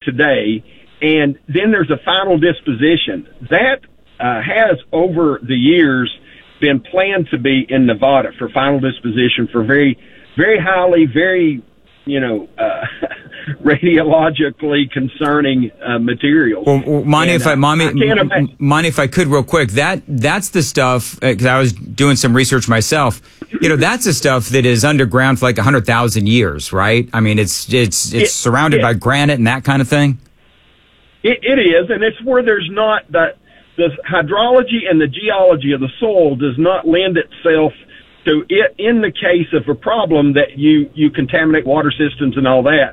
today, and then there's a final disposition. That has, over the years, been planned to be in Nevada for final disposition for very, very highly, very, radiologically concerning materials. Well, Monty, if I could real quick, that's the stuff, because I was doing some research myself, that's the stuff that is underground for like 100,000 years, right? I mean, it's surrounded by granite and that kind of thing. It is, and it's where there's not the hydrology and the geology of the soil does not lend itself to it in the case of a problem that you contaminate water systems and all that.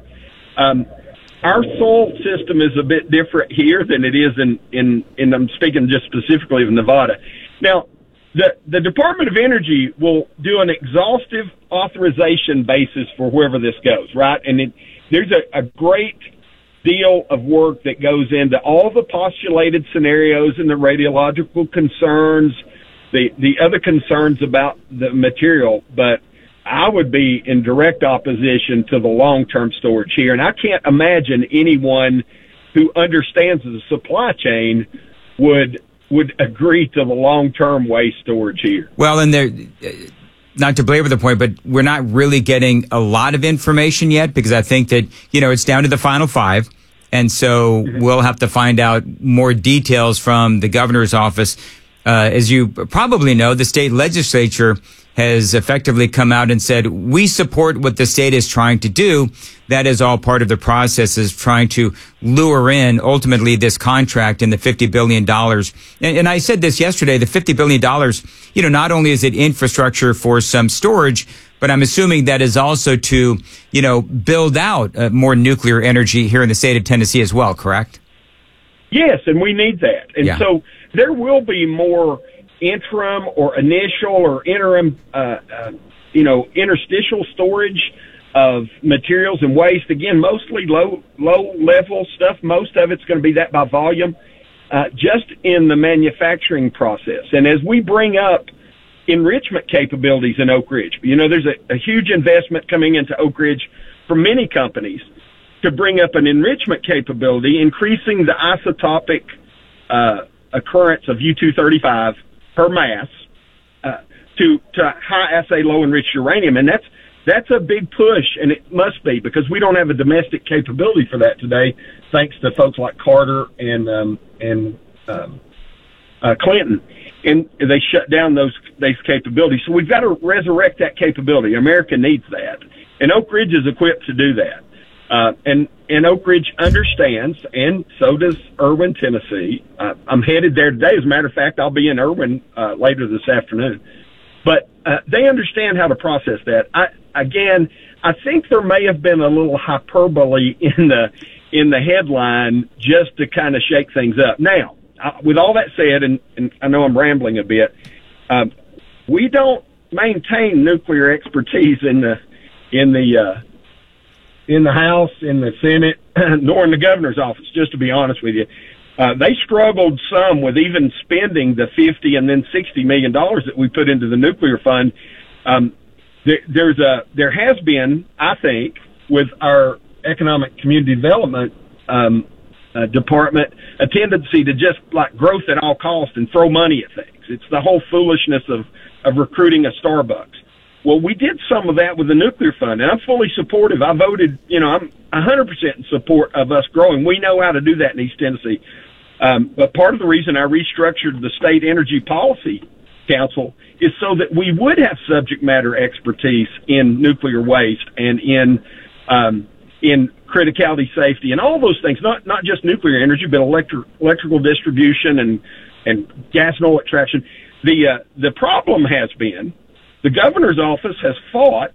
Our soil system is a bit different here than it is in I'm speaking just specifically of Nevada. Now, the Department of Energy will do an exhaustive authorization basis for wherever this goes, right? And there's a great deal of work that goes into all the postulated scenarios and the radiological concerns, the other concerns about the material, but I would be in direct opposition to the long-term storage here, and I can't imagine anyone who understands the supply chain would agree to the long-term waste storage here. Well, and not to belabor the point, but we're not really getting a lot of information yet, because I think that, it's down to the final five. And so we'll have to find out more details from the governor's office. As you probably know, the state legislature has effectively come out and said, we support what the state is trying to do. That is all part of the process, is trying to lure in ultimately this contract and the $50 billion. And I said this yesterday, the $50 billion, not only is it infrastructure for some storage, but I'm assuming that is also to, build out more nuclear energy here in the state of Tennessee as well, correct? Yes, and we need that. And so there will be more interim or initial or interim, interstitial storage of materials and waste. Again, mostly low level stuff. Most of it's going to be that by volume, just in the manufacturing process. And as we bring up enrichment capabilities in Oak Ridge, there's a huge investment coming into Oak Ridge for many companies to bring up an enrichment capability, increasing the isotopic occurrence of U-235 per mass to high assay low enriched uranium, and that's a big push, and it must be, because we don't have a domestic capability for that today, thanks to folks like Carter and Clinton, and they shut down those capabilities. So we've got to resurrect that capability. America needs that, and Oak Ridge is equipped to do that. And Oak Ridge understands, and so does Erwin, Tennessee. I'm headed there today. As a matter of fact, I'll be in Erwin later this afternoon. But they understand how to process that. I think there may have been a little hyperbole in the headline just to kind of shake things up. Now, with all that said, and I know I'm rambling a bit, we don't maintain nuclear expertise in the House, in the Senate, nor in the governor's office, just to be honest with you. They struggled some with even spending the $50 and then $60 million that we put into the nuclear fund. There has been, I think, with our economic community development department, a tendency to just like growth at all costs and throw money at things. It's the whole foolishness of recruiting a Starbucks. Well, we did some of that with the nuclear fund, and I'm fully supportive. I voted, I'm 100% in support of us growing. We know how to do that in East Tennessee. But part of the reason I restructured the State Energy Policy Council is so that we would have subject matter expertise in nuclear waste and in criticality safety and all those things, not just nuclear energy, but electrical distribution and gas and oil extraction. The problem has been, the governor's office has fought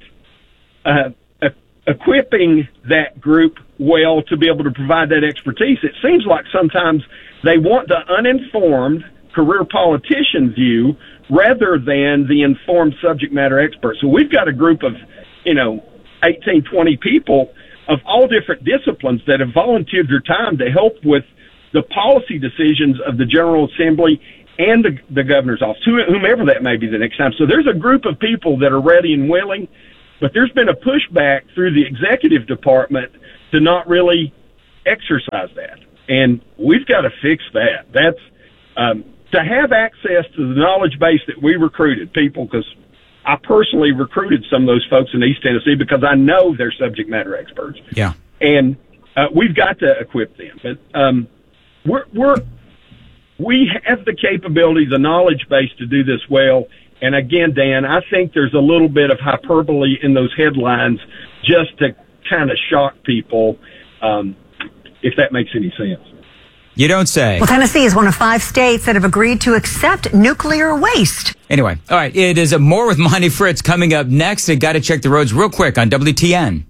equipping that group well to be able to provide that expertise. It seems like sometimes they want the uninformed career politician view rather than the informed subject matter expert. So we've got a group of, 18, 20 people of all different disciplines that have volunteered their time to help with the policy decisions of the General Assembly and the governor's office, whomever that may be the next time. So there's a group of people that are ready and willing, but there's been a pushback through the executive department to not really exercise that. And we've got to fix that. That's to have access to the knowledge base that we recruited people, because I personally recruited some of those folks in East Tennessee because I know they're subject matter experts. Yeah. And we've got to equip them. But we have the capability, the knowledge base to do this well. And again, Dan, I think there's a little bit of hyperbole in those headlines just to kind of shock people, if that makes any sense. You don't say. Well, Tennessee is one of 5 states that have agreed to accept nuclear waste. Anyway, all right, it is more with Monty Fritz coming up next. I got to check the roads real quick on WTN.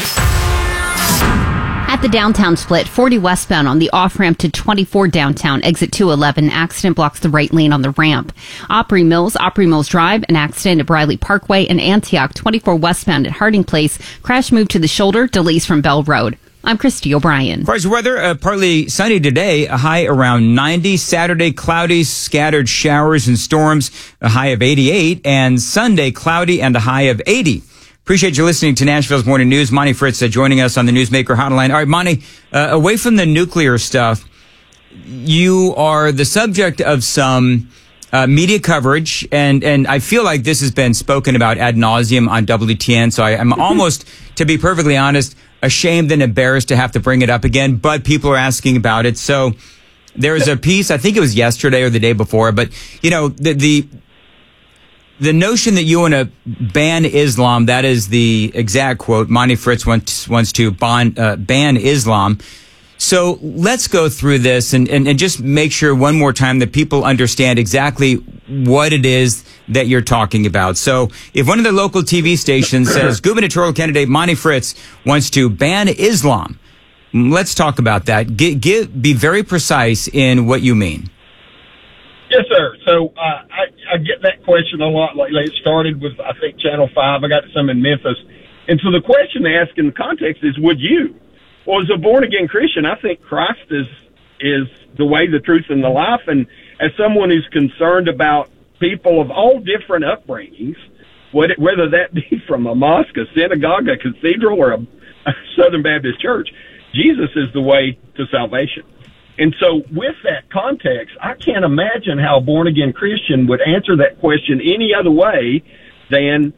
At the downtown split, 40 westbound on the off-ramp to 24 downtown, exit 211, accident blocks the right lane on the ramp. Opry Mills Drive, an accident at Briley Parkway, and Antioch, 24 westbound at Harding Place. Crash moved to the shoulder, delays from Bell Road. I'm Christy O'Brien. As far as weather, partly sunny today, a high around 90. Saturday, cloudy, scattered showers and storms, a high of 88. And Sunday, cloudy and a high of 80. Appreciate you listening to Nashville's Morning News. Monty Fritz joining us on the Newsmaker Hotline. All right, Monty, away from the nuclear stuff, you are the subject of some media coverage, and I feel like this has been spoken about ad nauseum on WTN, so I'm almost, to be perfectly honest, ashamed and embarrassed to have to bring it up again, but people are asking about it. So there was a piece, I think it was yesterday or the day before, but, you know, the notion that you want to ban Islam, that is the exact quote. Monty Fritz wants to ban Islam. So let's go through this and just make sure one more time that people understand exactly what it is that you're talking about. So if one of the local TV stations says gubernatorial candidate Monty Fritz wants to ban Islam, let's talk about that. Be very precise in what you mean. Yes, sir. So I get that question a lot lately. It started with, I think, Channel 5. I got some in Memphis. And so the question to ask in the context is, would you? Well, as a born-again Christian, I think Christ is the way, the truth, and the life. And as someone who's concerned about people of all different upbringings, whether that be from a mosque, a synagogue, a cathedral, or a Southern Baptist church, Jesus is the way to salvation. And so with that context, I can't imagine how a born-again Christian would answer that question any other way than,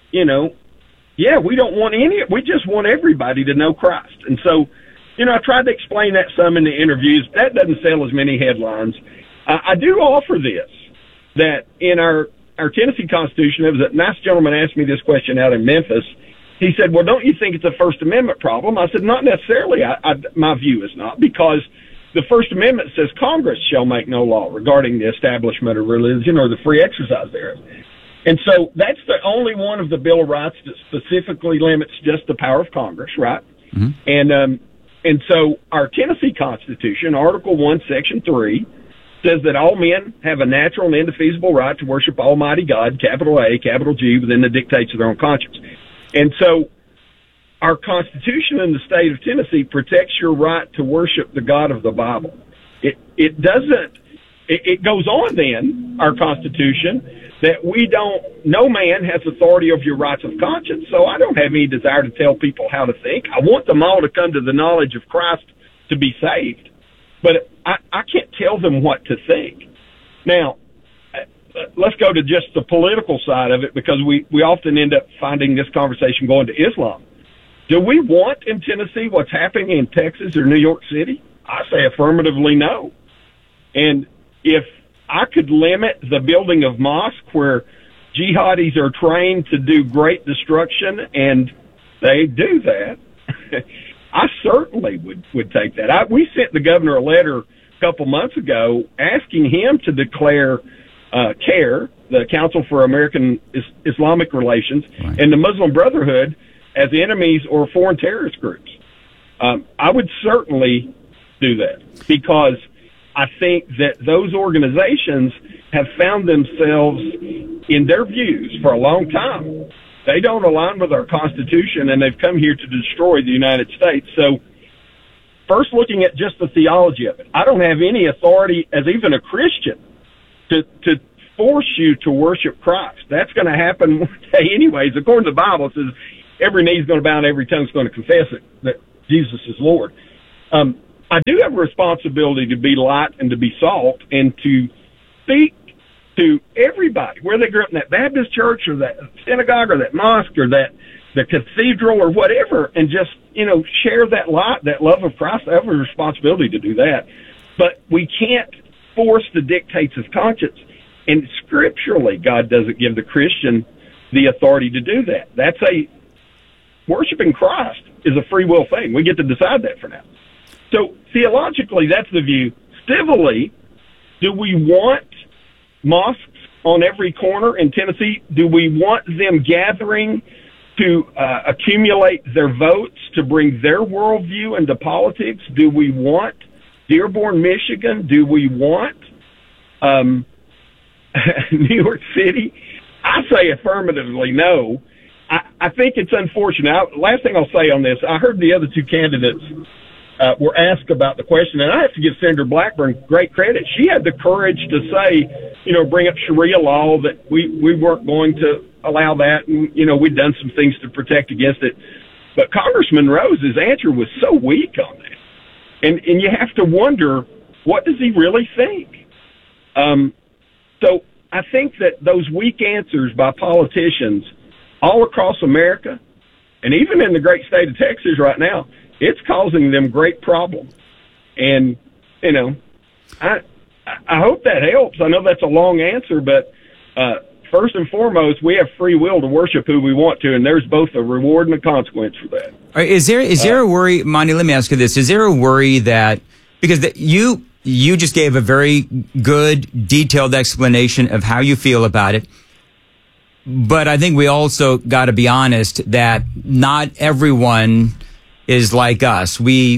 we just want everybody to know Christ. And so, I tried to explain that some in the interviews. That doesn't sell as many headlines. I do offer this, that in our Tennessee Constitution, there was a nice gentleman asked me this question out in Memphis. He said, well, don't you think it's a First Amendment problem? I said, not necessarily. My view is not, because the First Amendment says Congress shall make no law regarding the establishment of religion or the free exercise thereof. And so that's the only one of the Bill of Rights that specifically limits just the power of Congress, right? Mm-hmm. And so our Tennessee Constitution, Article 1, Section 3, says that all men have a natural and indefeasible right to worship Almighty God, capital A, capital G, within the dictates of their own conscience. And so our Constitution in the state of Tennessee protects your right to worship the God of the Bible. It goes on then, our Constitution, that no man has authority over your rights of conscience. So I don't have any desire to tell people how to think. I want them all to come to the knowledge of Christ to be saved. But I can't tell them what to think. Now, let's go to just the political side of it, because we often end up finding this conversation going to Islam. Do we want in Tennessee what's happening in Texas or New York City? I say affirmatively no. And if I could limit the building of mosques where jihadis are trained to do great destruction, and they do that, I certainly would take that. We sent the governor a letter a couple months ago asking him to declare CARE, the Council for American Islamic Relations, right, and the Muslim Brotherhood as enemies or foreign terrorist groups. I would certainly do that, because I think that those organizations have found themselves in their views for a long time. They don't align with our Constitution, and they've come here to destroy the United States. So first, looking at just the theology of it, I don't have any authority as even a Christian to force you to worship Christ. That's going to happen one day anyways. According to the Bible, it says every knee is going to bow and every tongue is going to confess it, that Jesus is Lord. I do have a responsibility to be light and to be salt and to speak to everybody, whether they grew up in that Baptist church or that synagogue or that mosque or the cathedral or whatever, and just, share that light, that love of Christ. I have a responsibility to do that. But we can't force the dictates of conscience. And scripturally, God doesn't give the Christian the authority to do that. That's worshiping Christ is a free will thing. We get to decide that for now. So theologically, that's the view. Civilly, do we want mosques on every corner in Tennessee? Do we want them gathering to accumulate their votes to bring their worldview into politics? Do we want Dearborn, Michigan? Do we want New York City? I say affirmatively no. I think it's unfortunate. Last thing I'll say on this, I heard the other two candidates were asked about the question, and I have to give Senator Blackburn great credit. She had the courage to say, bring up Sharia law, that we weren't going to allow that, and, we'd done some things to protect against it. But Congressman Rose's answer was so weak on that. And you have to wonder, what does he really think? So I think that those weak answers by politicians all across America, and even in the great state of Texas right now, it's causing them great problems. And, I hope that helps. I know that's a long answer, but first and foremost, we have free will to worship who we want to, and there's both a reward and a consequence for that. Is there a worry, Monty, let me ask you this. Is there a worry that, because you just gave a very good, detailed explanation of how you feel about it, but I think we also got to be honest that not everyone is like us. A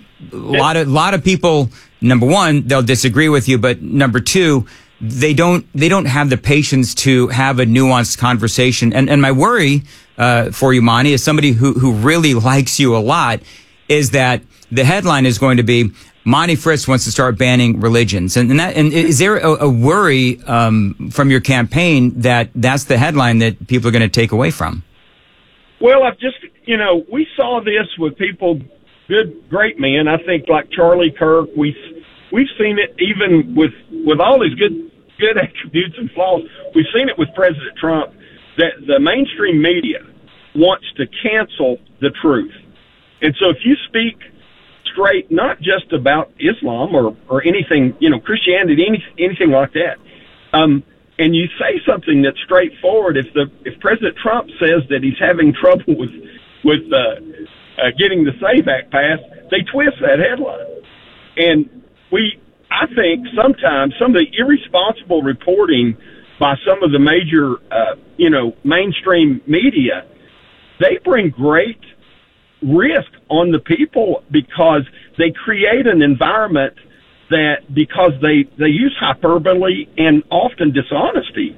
lot of people, number one, they'll disagree with you, but number two, they don't have the patience to have a nuanced conversation. And my worry for you, Monty, as somebody who really likes you a lot, is that the headline is going to be Monty Fritz wants to start banning religions. And is there a worry from your campaign that that's the headline that people are going to take away from? Well, I've just, we saw this with people, great men. I think like Charlie Kirk, we've seen it even with all these good attributes and flaws. We've seen it with President Trump, that the mainstream media wants to cancel the truth. And so if you speak straight, not just about Islam or anything, Christianity, anything like that, and you say something that's straightforward, if President Trump says that he's having trouble with getting the SAVE Act passed, they twist that headline. And I think sometimes some of the irresponsible reporting by some of the major, mainstream media, they bring great risk on the people because they create an environment that, because they use hyperbole and often dishonesty,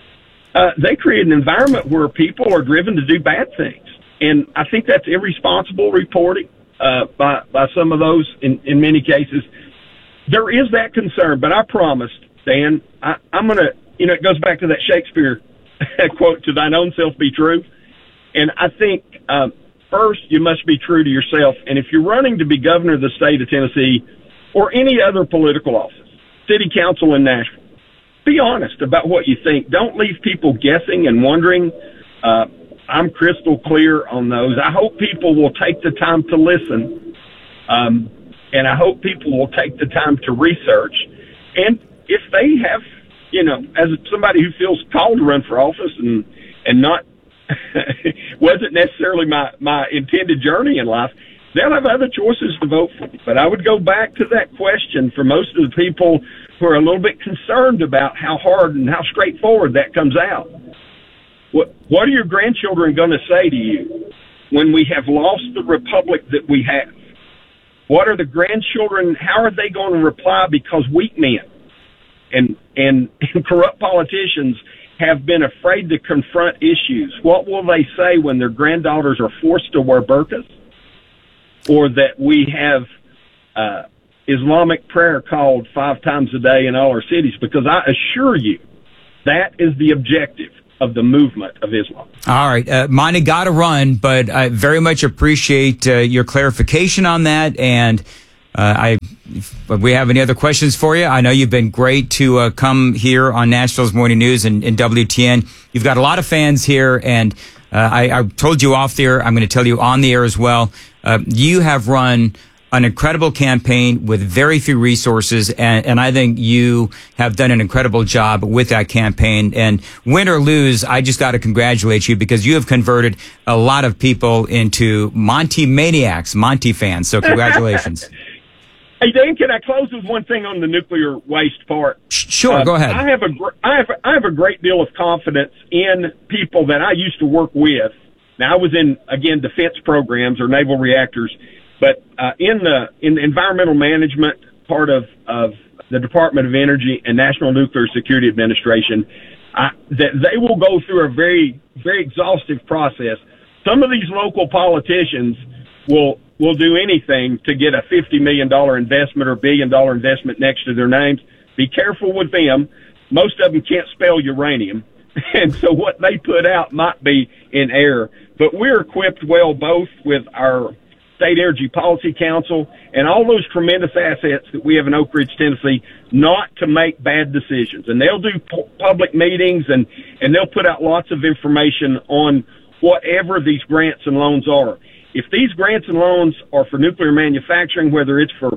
they create an environment where people are driven to do bad things. And I think that's irresponsible reporting by some of those in many cases. There is that concern, but I promised, Dan, I'm going to, it goes back to that Shakespeare quote, to thine own self be true. And I think, first, you must be true to yourself. And if you're running to be governor of the state of Tennessee or any other political office, city council in Nashville, be honest about what you think. Don't leave people guessing and wondering. I'm crystal clear on those. I hope people will take the time to listen. And I hope people will take the time to research. And if they have, as somebody who feels called to run for office and not wasn't necessarily my intended journey in life, they'll have other choices to vote for. But I would go back to that question for most of the people who are a little bit concerned about how hard and how straightforward that comes out. What are your grandchildren going to say to you when we have lost the republic that we have? What are the grandchildren, how are they going to reply because weak men and corrupt politicians have been afraid to confront issues? What will they say when their granddaughters are forced to wear burqas? Or that we have Islamic prayer called 5 times a day in all our cities? Because I assure you, that is the objective. of the movement of Islam. All right. Monty, got to run, but I very much appreciate your clarification on that. And if we have any other questions for you, I know you've been great to come here on Nashville's Morning News and WTN. You've got a lot of fans here, and I told you off the air. I'm going to tell you on the air as well. You have run an incredible campaign with very few resources, and I think you have done an incredible job with that campaign. And win or lose, I just got to congratulate you because you have converted a lot of people into Monty maniacs, Monty fans. So congratulations. Hey, Dan, can I close with one thing on the nuclear waste part? Sure, go ahead. I have a great deal of confidence in people that I used to work with. Now, I was in, again, defense programs or naval reactors, but in the environmental management part of the Department of Energy and National Nuclear Security Administration, that they will go through a very, very exhaustive process. Some of these local politicians will do anything to get a $50 million investment or $1 billion investment next to their names. Be careful with them. Most of them can't spell uranium, and so what they put out might be in error. But we're equipped well both with our State Energy Policy Council and all those tremendous assets that we have in Oak Ridge, Tennessee, not to make bad decisions. And they'll do public meetings and they'll put out lots of information on whatever these grants and loans are. If these grants and loans are for nuclear manufacturing, whether it's for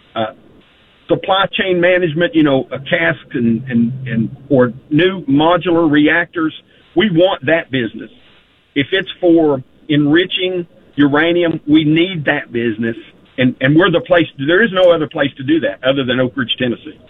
supply chain management, a cask and or new modular reactors, we want that business. If it's for enriching uranium, we need that business, and we're the place. There is no other place to do that other than Oak Ridge, Tennessee,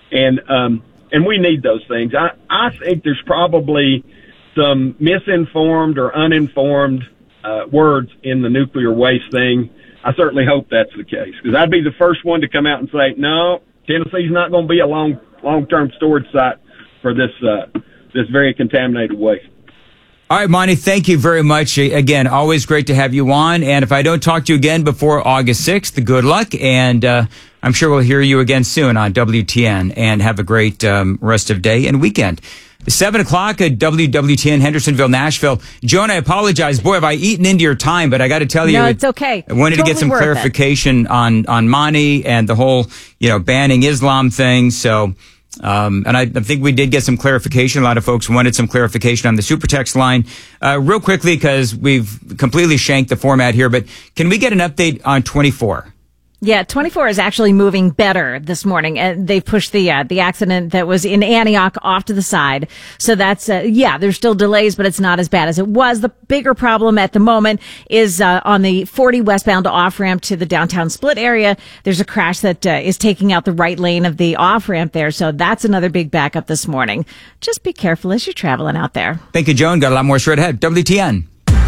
and we need those things. I think there's probably some misinformed or uninformed words in the nuclear waste thing. I certainly hope that's the case, because I'd be the first one to come out and say, no, Tennessee's not going to be a long-term storage site for this very contaminated waste. All right, Monty, thank you very much. Again, always great to have you on. And if I don't talk to you again before August 6th, good luck. And I'm sure we'll hear you again soon on WTN. And have a great rest of day and weekend. 7 o'clock at WWTN, Hendersonville, Nashville. Joan, I apologize. Boy, have I eaten into your time, but I got to tell you. No, it's okay. I wanted to get some clarification on Monty and the whole, banning Islam thing. So, and I think we did get some clarification. A lot of folks wanted some clarification on the super text line. Real quickly, because we've completely shanked the format here, but can we get an update on 24? Yeah, 24 is actually moving better this morning. And they pushed the accident that was in Antioch off to the side. So that's, there's still delays, but it's not as bad as it was. The bigger problem at the moment is, on the 40 westbound off ramp to the downtown Split area. There's a crash that, is taking out the right lane of the off ramp there. So that's another big backup this morning. Just be careful as you're traveling out there. Thank you, Joan. Got a lot more straight ahead. WTN.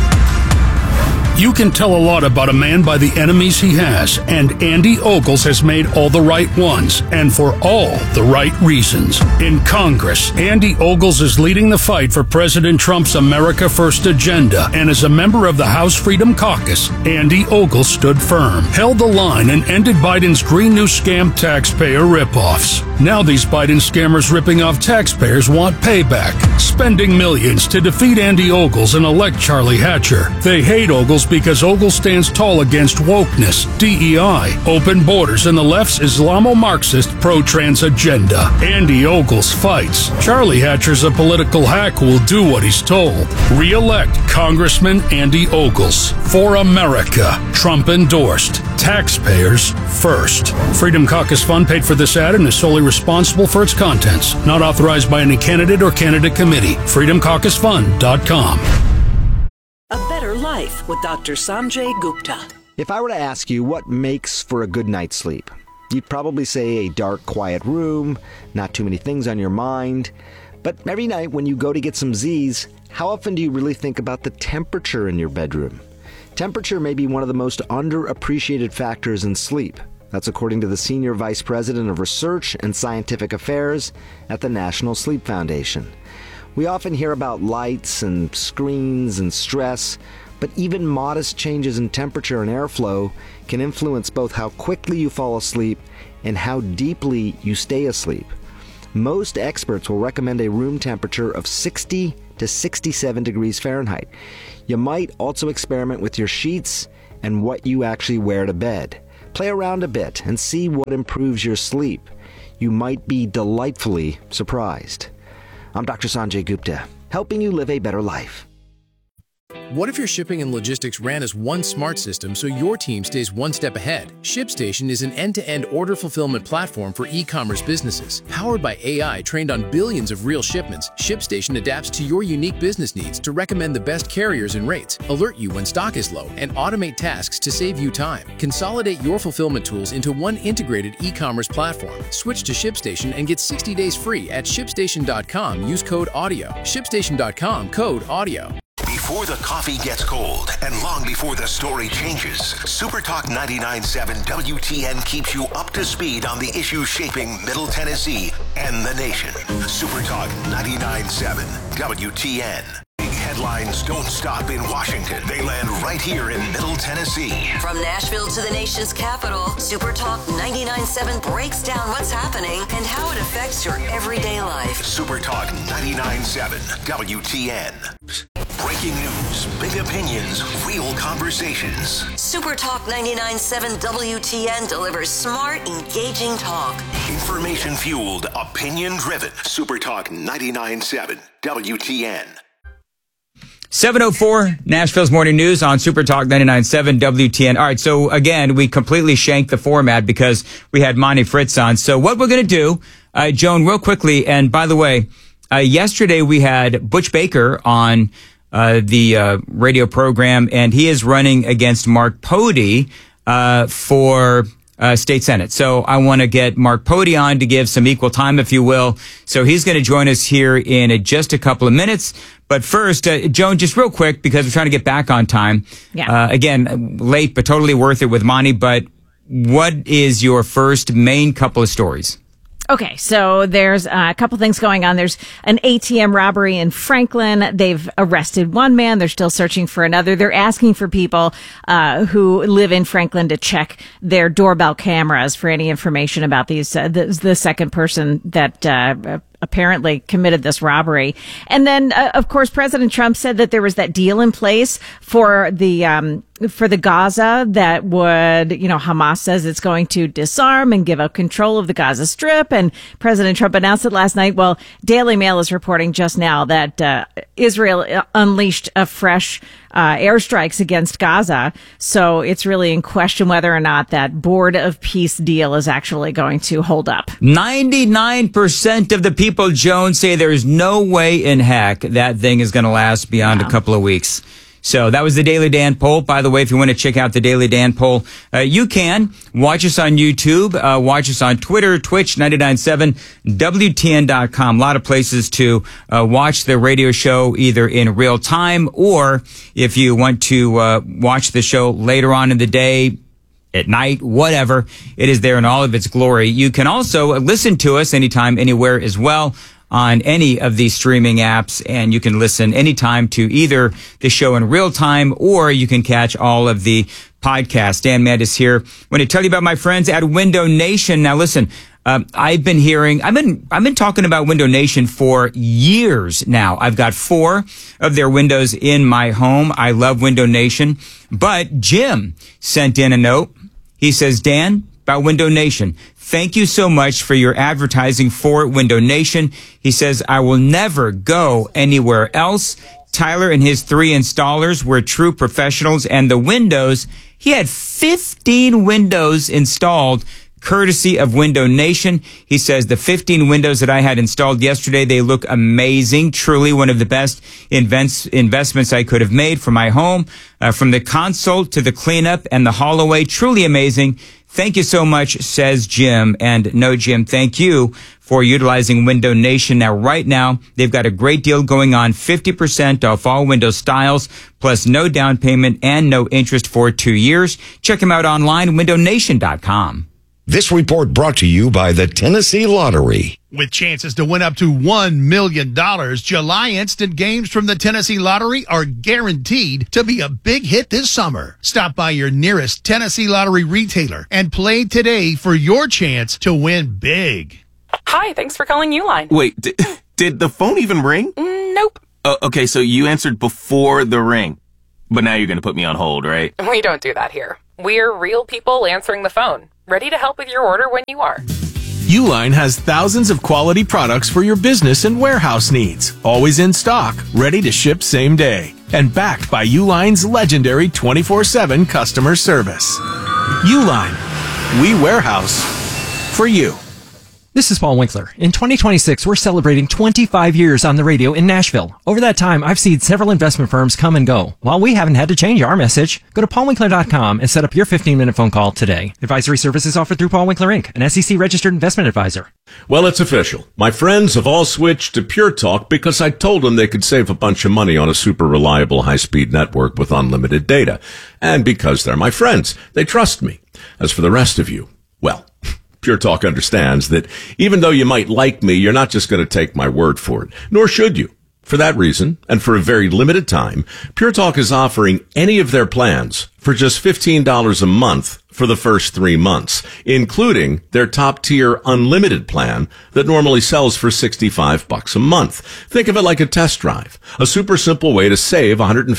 You can tell a lot about a man by the enemies he has, and Andy Ogles has made all the right ones, and for all the right reasons. In Congress, Andy Ogles is leading the fight for President Trump's America First agenda, and as a member of the House Freedom Caucus, Andy Ogles stood firm, held the line, and ended Biden's Green New Scam taxpayer ripoffs. Now these Biden scammers ripping off taxpayers want payback, spending millions to defeat Andy Ogles and elect Charlie Hatcher. They hate Ogles because Ogles stands tall against wokeness, DEI, open borders, and the left's Islamo-Marxist pro-trans agenda. Andy Ogles fights. Charlie Hatcher's a political hack who will do what he's told. Re-elect Congressman Andy Ogles. For America. Trump endorsed. Taxpayers first. Freedom Caucus Fund paid for this ad and is solely responsible for its contents. Not authorized by any candidate or candidate committee. FreedomCaucusFund.com. A better life with Dr. Sanjay Gupta. If I were to ask you what makes for a good night's sleep, you'd probably say a dark, quiet room, not too many things on your mind. But every night when you go to get some Z's, how often do you really think about the temperature in your bedroom? Temperature may be one of the most underappreciated factors in sleep. That's according to the Senior Vice President of Research and Scientific Affairs at the National Sleep Foundation. We often hear about lights and screens and stress, but even modest changes in temperature and airflow can influence both how quickly you fall asleep and how deeply you stay asleep. Most experts will recommend a room temperature of 60 to 67 degrees Fahrenheit. You might also experiment with your sheets and what you actually wear to bed. Play around a bit and see what improves your sleep. You might be delightfully surprised. I'm Dr. Sanjay Gupta, helping you live a better life. What if your shipping and logistics ran as one smart system so your team stays one step ahead? ShipStation is an end-to-end order fulfillment platform for e-commerce businesses. Powered by AI trained on billions of real shipments, ShipStation adapts to your unique business needs to recommend the best carriers and rates, alert you when stock is low, and automate tasks to save you time. Consolidate your fulfillment tools into one integrated e-commerce platform. Switch to ShipStation and get 60 days free at ShipStation.com. Use code AUDIO. ShipStation.com, code AUDIO. Before the coffee gets cold and long before the story changes, Supertalk 99.7 WTN keeps you up to speed on the issues shaping Middle Tennessee and the nation. Supertalk 99.7 WTN. Big headlines don't stop in Washington. They land right here in Middle Tennessee. From Nashville to the nation's capital, Supertalk 99.7 breaks down what's happening and how it affects your everyday life. Supertalk 99.7 WTN. Breaking news, big opinions, real conversations. Supertalk 99.7 WTN delivers smart, engaging talk. Information fueled, opinion driven. Supertalk 99.7 WTN. 7:04, Nashville's Morning News on Supertalk 99.7 WTN. All right, so again, we completely shanked the format because we had Monty Fritz on. So what we're going to do, Joan, real quickly, and by the way, yesterday we had Butch Baker on the radio program, and he is running against Mark Pody for state senate. So I want to get Mark Pody on to give some equal time, if you will. So he's going to join us here in just a couple of minutes. But first, Joan, just real quick, because we're trying to get back on time. Yeah. Again, late, but totally worth it with Monty. But what is your first main couple of stories? Okay, so there's a couple things going on. There's an ATM robbery in Franklin. They've arrested one man. They're still searching for another. They're asking for people who live in Franklin to check their doorbell cameras for any information about these. The second person that apparently committed this robbery. And then, of course, President Trump said that there was that deal in place for the Gaza that would, Hamas says it's going to disarm and give up control of the Gaza Strip. And President Trump announced it last night. Well, Daily Mail is reporting just now that Israel unleashed a fresh airstrikes against Gaza. So it's really in question whether or not that Board of Peace deal is actually going to hold up. 99% of the people, Joan, say there's no way in heck that thing is going to last beyond a couple of weeks. So that was the Daily Dan poll. By the way, if you want to check out the Daily Dan poll, you can watch us on YouTube, watch us on Twitter, Twitch, 99.7, WTN.com. A lot of places to watch the radio show either in real time, or if you want to watch the show later on in the day, at night, whatever, it is there in all of its glory. You can also listen to us anytime, anywhere as well, on any of these streaming apps, and you can listen anytime to either the show in real time, or you can catch all of the podcasts. Dan Mandis here. I want to tell you about my friends at Window Nation. Now listen, I've been talking about Window Nation for years now. I've got 4 of their windows in my home. I love Window Nation, but Jim sent in a note. He says, Dan, about Window Nation, thank you so much for your advertising for Window Nation. He says, I will never go anywhere else. Tyler and his 3 installers were true professionals, and the windows, he had 15 windows installed courtesy of Window Nation. He says the 15 windows that I had installed yesterday, they look amazing. Truly one of the best investments I could have made for my home. From the console to the cleanup and the haul-away, truly amazing. Thank you so much, says Jim. And no, Jim, thank you for utilizing Window Nation. Now, right now, they've got a great deal going on, 50% off all window styles, plus no down payment and no interest for 2 years. Check them out online, windownation.com. This report brought to you by the Tennessee Lottery. With chances to win up to $1 million, July instant games from the Tennessee Lottery are guaranteed to be a big hit this summer. Stop by your nearest Tennessee Lottery retailer and play today for your chance to win big. Hi, thanks for calling Uline. Wait, did the phone even ring? Nope. Okay, so you answered before the ring. But now you're going to put me on hold, right? We don't do that here. We're real people answering the phone, ready to help with your order when you are. Uline has thousands of quality products for your business and warehouse needs. Always in stock, ready to ship same day. And backed by Uline's legendary 24/7 customer service. Uline. We warehouse for you. This is Paul Winkler. In 2026, we're celebrating 25 years on the radio in Nashville. Over that time, I've seen several investment firms come and go. While we haven't had to change our message, go to paulwinkler.com and set up your 15-minute phone call today. Advisory services offered through Paul Winkler Inc., an SEC-registered investment advisor. Well, it's official. My friends have all switched to Pure Talk because I told them they could save a bunch of money on a super reliable high-speed network with unlimited data. And because they're my friends, they trust me. As for the rest of you, well, Pure Talk understands that even though you might like me, you're not just going to take my word for it, nor should you. For that reason, and for a very limited time, Pure Talk is offering any of their plans for just $15 a month for the first 3 months, including their top-tier unlimited plan that normally sells for $65 a month. Think of it like a test drive, a super simple way to save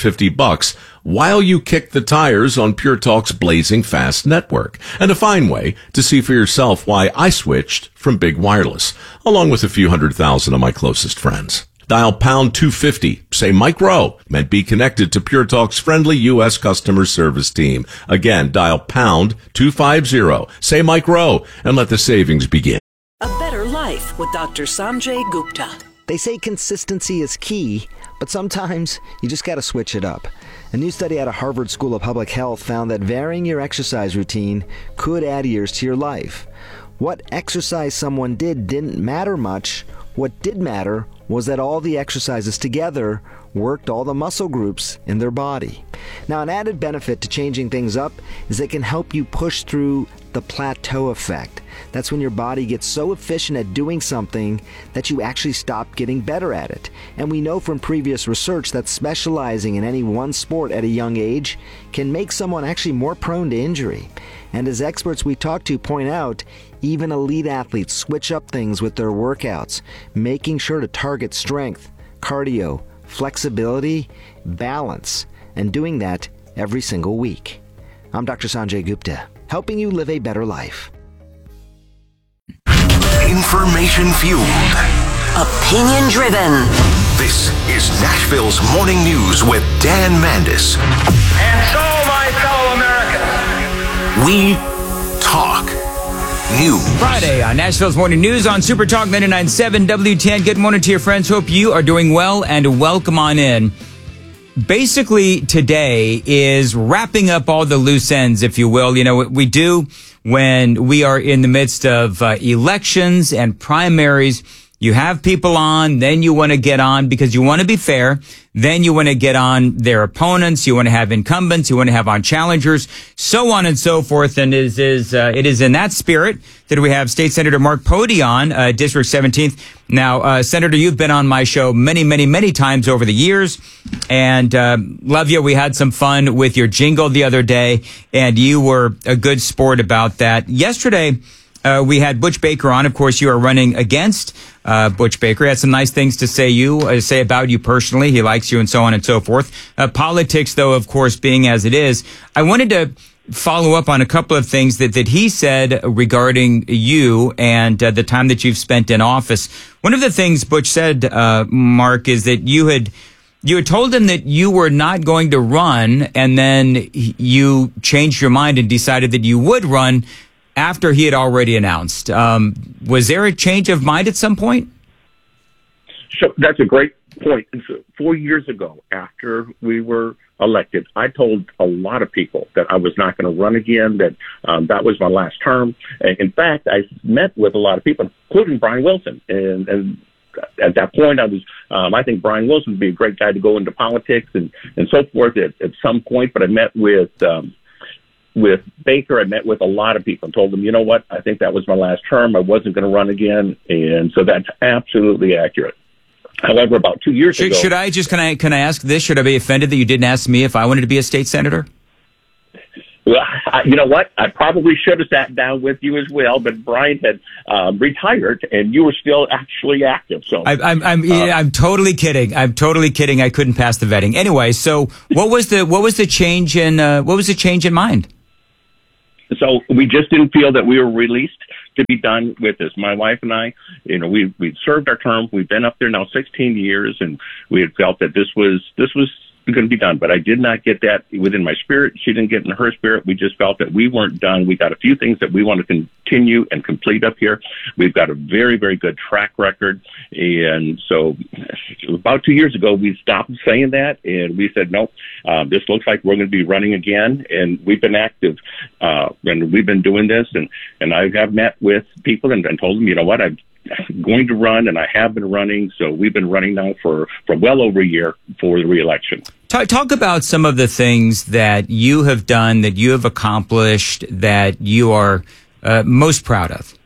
$150 while you kick the tires on Pure Talk's blazing fast network, and a fine way to see for yourself why I switched from Big Wireless, along with a few 100,000 of my closest friends. Dial pound 250, say Mike Rowe, and be connected to Pure Talk's friendly U.S. customer service team. Again, dial pound 250, say Mike Rowe, and let the savings begin. A Better Life with Dr. Sanjay Gupta. They say consistency is key, but sometimes you just got to switch it up. A new study out of Harvard School of Public Health found that varying your exercise routine could add years to your life. What exercise someone did didn't matter much. What did matter was that all the exercises together worked all the muscle groups in their body. Now, an added benefit to changing things up is they can help you push through the plateau effect. That's when your body gets so efficient at doing something that you actually stop getting better at it. And we know from previous research that specializing in any one sport at a young age can make someone actually more prone to injury. And as experts we talk to point out, even elite athletes switch up things with their workouts, making sure to target strength, cardio, flexibility, balance, and doing that every single week. I'm Dr. Sanjay Gupta, helping you live a better life. Information fueled. Opinion driven. This is Nashville's Morning News with Dan Mandis. And so, my fellow Americans, we talk news. Friday on Nashville's Morning News on Super Talk 99.7 WTN. Good morning to your friends. Hope you are doing well and welcome on in. Basically, today is wrapping up all the loose ends, if you will. You know, what we do when we are in the midst of elections and primaries. You have people on, then you want to get on because you want to be fair. Then you want to get on their opponents. You want to have incumbents. You want to have on challengers, so on and so forth. And it is in that spirit that we have State Senator Mark Pody on, District 17th. Now, Senator, you've been on my show many times over the years, and love you. We had some fun with your jingle the other day, and you were a good sport about that. Yesterday, we had Butch Baker on. Of course, you are running against Butch Baker. He had some nice things to say about you personally. He likes you and so on and so forth. Politics, though, of course, being as it is, I wanted to follow up on a couple of things that he said regarding you and the time that you've spent in office. One of the things Butch said, Mark, is that you had told him that you were not going to run, and then you changed your mind and decided that you would run after he had already announced. Was there a change of mind at some point? So that's a great point. 4 years ago, after we were elected, I told a lot of people that I was not going to run again, that that was my last term. In fact, I met with a lot of people, including Brian Wilson. And at that point, I think Brian Wilson would be a great guy to go into politics and so forth at some point. But I met with Baker, I met with a lot of people and told them, you know what, I think that was my last term. I wasn't going to run again. And so that's absolutely accurate. However, about 2 years ago... Should I just, can I ask this? Should I be offended that you didn't ask me if I wanted to be a state senator? Well, you know what? I probably should have sat down with you as well, but Brian had retired, and you were still actually active. So I'm totally kidding. I'm totally kidding. I couldn't pass the vetting anyway. So what was the change in mind? So we just didn't feel that we were released to be done with this. My wife and I, we served our term. We've been up there now 16 years, and we had felt that this was going to be done. But I did not get that within my spirit. She didn't get in her spirit. We just felt that we weren't done. We got a few things that we want to continue and complete up here. We've got a very, very good track record. And so about 2 years ago, we stopped saying that, and we said, no, this looks like we're going to be running again. And we've been active, and we've been doing this. And I have met with people and told them, you know what, I'm going to run, and I have been running. So we've been running now for well over a year for the re-election. Talk about some of the things that you have done, that you have accomplished, that you are most proud of.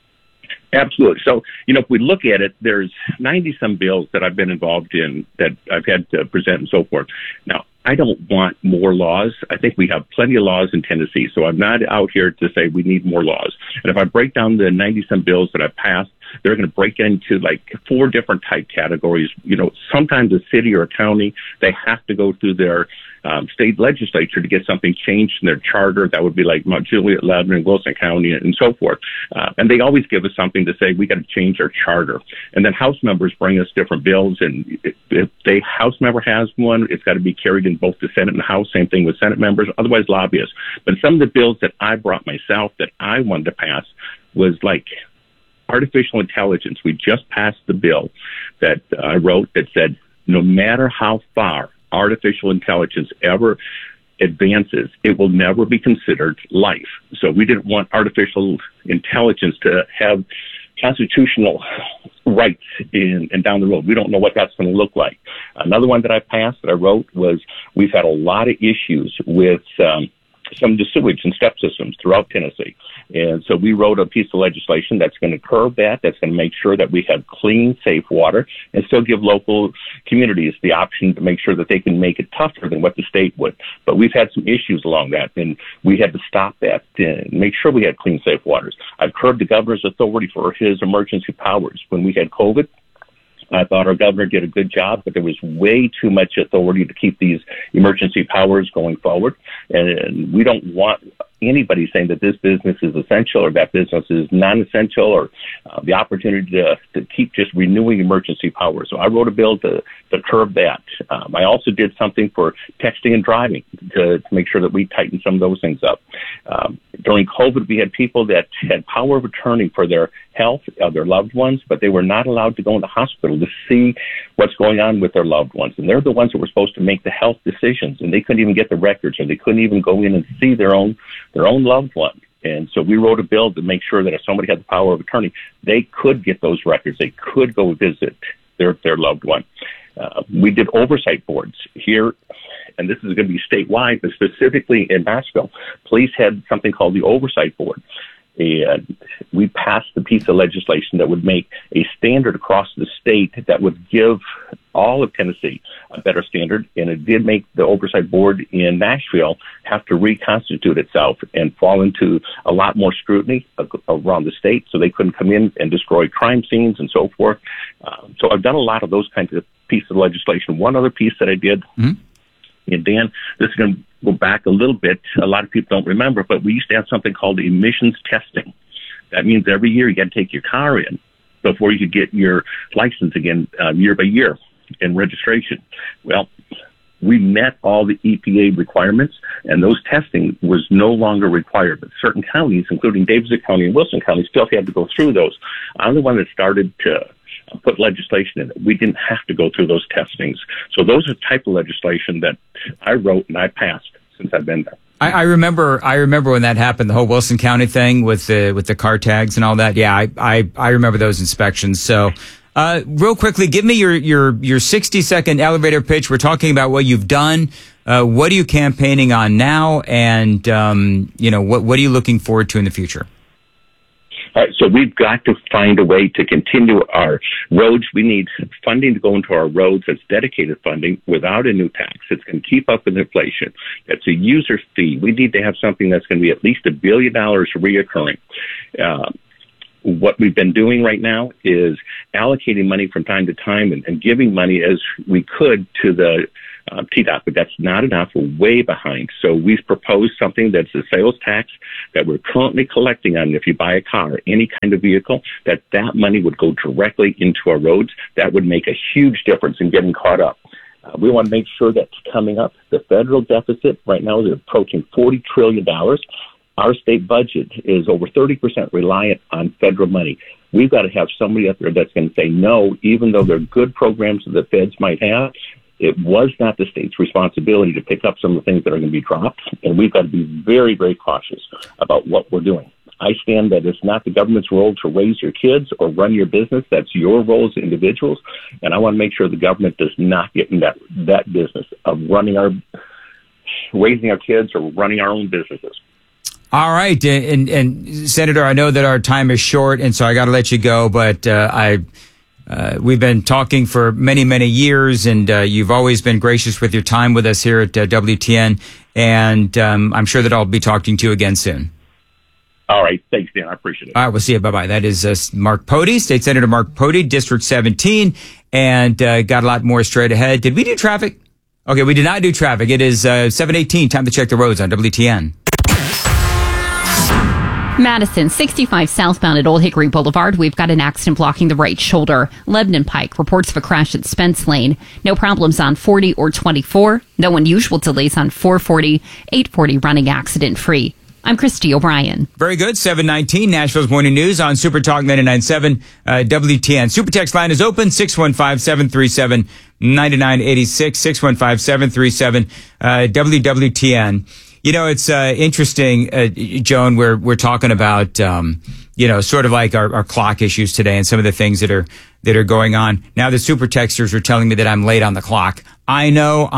Absolutely. So, if we look at it, there's 90-some bills that I've been involved in that I've had to present and so forth. Now, I don't want more laws. I think we have plenty of laws in Tennessee, so I'm not out here to say we need more laws. And if I break down the 90-some bills that I've passed, they're going to break into like 4 different type categories. Sometimes a city or a county, they have to go through their state legislature to get something changed in their charter. That would be like Mount Juliet, Lebanon, Wilson County, and so forth. And they always give us something to say we got to change our charter. And then House members bring us different bills, and if the House member has one, it's got to be carried in both the Senate and the House. Same thing with Senate members, otherwise lobbyists. But some of the bills that I brought myself that I wanted to pass was like artificial intelligence. We just passed the bill that I wrote that said no matter how far artificial intelligence ever advances, it will never be considered life. So we didn't want artificial intelligence to have constitutional rights in down the road. We don't know what that's going to look like. Another one that I passed that I wrote was we've had a lot of issues with some of the sewage and step systems throughout Tennessee. And so we wrote a piece of legislation that's going to curb that, that's going to make sure that we have clean, safe water, and still give local communities the option to make sure that they can make it tougher than what the state would. But we've had some issues along that, and we had to stop that and make sure we had clean, safe waters. I've curbed the governor's authority for his emergency powers. When we had COVID, I thought our governor did a good job, but there was way too much authority to keep these emergency powers going forward. And we don't want anybody saying that this business is essential or that business is non-essential, or the opportunity to keep just renewing emergency powers. So I wrote a bill to curb that. I also did something for texting and driving to make sure that we tighten some of those things up. During COVID, we had people that had power of attorney for their health of their loved ones, but they were not allowed to go in the hospital to see what's going on with their loved ones. And they're the ones that were supposed to make the health decisions, and they couldn't even get the records, or they couldn't even go in and see their own loved one. And so we wrote a bill to make sure that if somebody had the power of attorney, they could get those records. They could go visit their loved one. We did oversight boards here, and this is going to be statewide, but specifically in Nashville. Police had something called the Oversight Board. And we passed a piece of legislation that would make a standard across the state that would give all of Tennessee a better standard. And it did make the Oversight Board in Nashville have to reconstitute itself and fall into a lot more scrutiny around the state, so they couldn't come in and destroy crime scenes and so forth. So I've done a lot of those kinds of pieces of legislation. One other piece that I did, and Dan, this is going to go back a little bit. A lot of people don't remember, but we used to have something called emissions testing. That means every year you got to take your car in before you could get your license again, year by year, in registration. Well, we met all the EPA requirements, and those testing was no longer required. But certain counties, including Davidson County and Wilson County, still had to go through those. I'm the one that started to put legislation in it. We didn't have to go through those testings. So those are the type of legislation that I wrote and I passed since I've been there. I remember when that happened, the whole Wilson County thing with the car tags and all that. Yeah, I remember those inspections. So real quickly, give me your 60-second elevator pitch. We're talking about what you've done. What are you campaigning on now? And what are you looking forward to in the future? So we've got to find a way to continue our roads. We need funding to go into our roads that's dedicated funding without a new tax. It's going to keep up with inflation. That's a user fee. We need to have something that's going to be at least $1 billion reoccurring. What we've been doing right now is allocating money from time to time and giving money as we could to the TDOT, but that's not enough. We're way behind. So we've proposed something that's a sales tax that we're currently collecting on. If you buy a car, any kind of vehicle, that money would go directly into our roads. That would make a huge difference in getting caught up. We want to make sure that's coming up. The federal deficit right now is approaching $40 trillion. Our state budget is over 30% reliant on federal money. We've got to have somebody up there that's going to say no, even though they're good programs that the feds might have. It was not the state's responsibility to pick up some of the things that are going to be dropped, and we've got to be very, very cautious about what we're doing. I stand that it's not the government's role to raise your kids or run your business. That's your role as individuals, and I want to make sure the government does not get in that business of raising our kids or running our own businesses. All right, and Senator, I know that our time is short, and so I got to let you go, but we've been talking for many, many years, and you've always been gracious with your time with us here at WTN, and I'm sure that I'll be talking to you again soon. All right. Thanks, Dan. I appreciate it. All right. We'll see you. Bye-bye. That is Mark Pody, State Senator Mark Pody, District 17, and got a lot more straight ahead. Did we do traffic? Okay, we did not do traffic. It is 7:18. Time to check the roads on WTN. Madison, 65 southbound at Old Hickory Boulevard. We've got an accident blocking the right shoulder. Lebanon Pike, reports of a crash at Spence Lane. No problems on 40 or 24. No unusual delays on 440, 840 running accident free. I'm Christy O'Brien. Very good. 7:19, Nashville's Morning News on Super Talk 99.7 WTN. Super text line is open, 615-737-9986, 615-737 WWTN. You know, it's interesting, Joan, we're talking about, sort of like our clock issues today and some of the things that are going on. Now the super texters are telling me that I'm late on the clock. I know.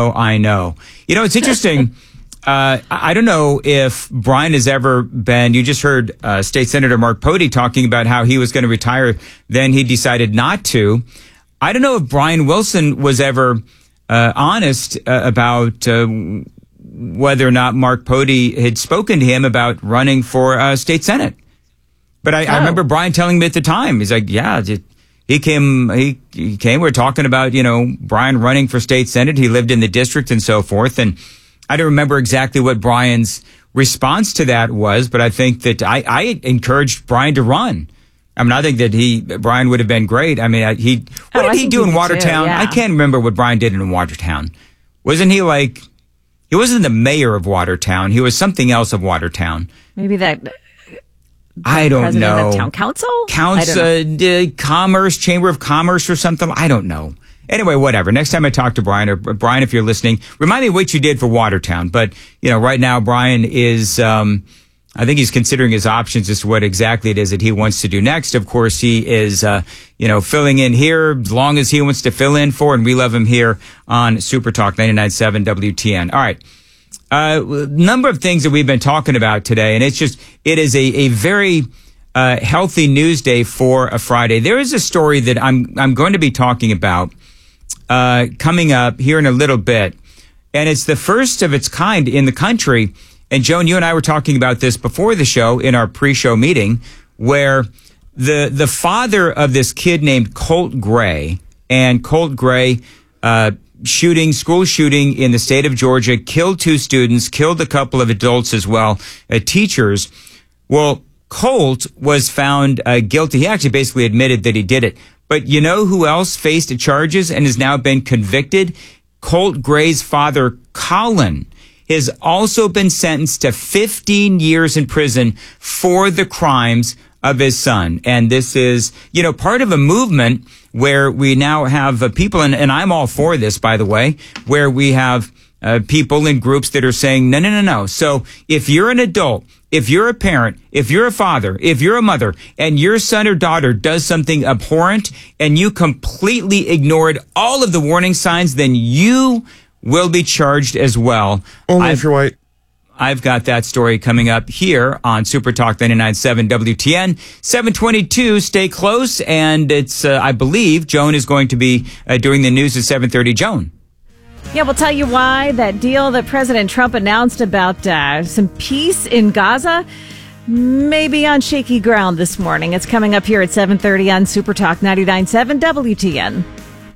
You know, it's interesting. I don't know if Brian has ever been, you just heard State Senator Mark Pody talking about how he was going to retire, then he decided not to. I don't know if Brian Wilson was ever honest about whether or not Mark Pody had spoken to him about running for state senate. But I remember Brian telling me at the time, he's like, yeah, he came, we're talking about, Brian running for state senate. He lived in the district and so forth. And I don't remember exactly what Brian's response to that was, but I think that I encouraged Brian to run. I mean, I think that Brian would have been great. I mean, what did he do in Watertown? I can't remember what Brian did in Watertown. Wasn't he like, he wasn't the mayor of Watertown. He was something else of Watertown. Maybe that. I don't know. Of town council? Commerce, Chamber of Commerce or something. I don't know. Anyway, whatever. Next time I talk to Brian, or Brian, if you're listening, remind me what you did for Watertown. But, right now Brian is, I think he's considering his options as to what exactly it is that he wants to do next. Of course, he is, filling in here as long as he wants to fill in for, and we love him here on Super Talk 99.7 WTN. All right. Number of things that we've been talking about today, and it is a very, healthy news day for a Friday. There is a story that I'm going to be talking about, coming up here in a little bit. And it's the first of its kind in the country. And Joan, you and I were talking about this before the show in our pre-show meeting, where the father of this kid named Colt Gray, and Colt Gray, school shooting in the state of Georgia, killed 2 students, killed a couple of adults as well, teachers. Well, Colt was found guilty. He actually basically admitted that he did it. But you know who else faced charges and has now been convicted? Colt Gray's father, Colin, has also been sentenced to 15 years in prison for the crimes of his son. And this is, part of a movement where we now have people, and I'm all for this, by the way, where we have people in groups that are saying, no. So if you're an adult, if you're a parent, if you're a father, if you're a mother, and your son or daughter does something abhorrent and you completely ignored all of the warning signs, then you will be charged as well. Only if you're white. I've got that story coming up here on Super Talk 99.7 WTN. 7:22, stay close. And it's, I believe, Joan is going to be doing the news at 7:30. Joan. Yeah, we'll tell you why that deal that President Trump announced about some peace in Gaza may be on shaky ground this morning. It's coming up here at 7:30 on Super Talk 99.7 WTN.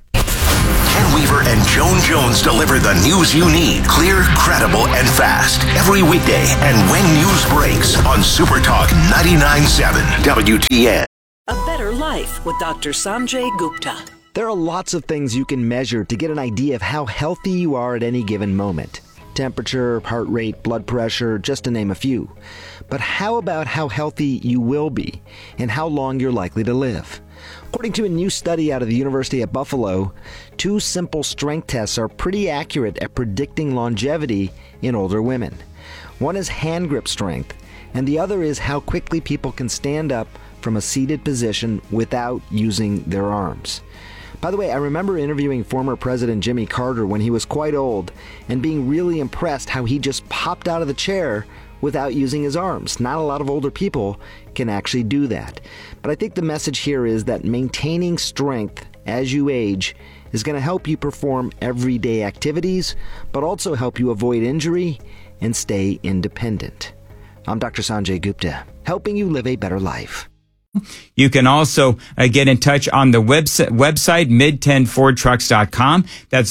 Ken Weaver and Joan Jones deliver the news you need, clear, credible, and fast. Every weekday and when news breaks on Super Talk 99.7 WTN. A better life with Dr. Sanjay Gupta. There are lots of things you can measure to get an idea of how healthy you are at any given moment. Temperature, heart rate, blood pressure, just to name a few. But how about how healthy you will be and how long you're likely to live? According to a new study out of the University of Buffalo, 2 simple strength tests are pretty accurate at predicting longevity in older women. One is hand grip strength, and the other is how quickly people can stand up from a seated position without using their arms. By the way, I remember interviewing former President Jimmy Carter when he was quite old and being really impressed how he just popped out of the chair without using his arms. Not a lot of older people can actually do that. But I think the message here is that maintaining strength as you age is going to help you perform everyday activities, but also help you avoid injury and stay independent. I'm Dr. Sanjay Gupta, helping you live a better life. You can also get in touch on the website, mid10fordtrucks.com. That's